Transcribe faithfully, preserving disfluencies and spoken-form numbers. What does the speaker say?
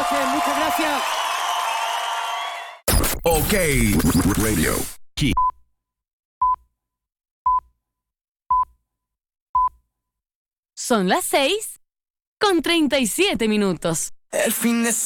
noches, muchas gracias. OK Radio. Son las seis con treinta y siete minutos. El fin de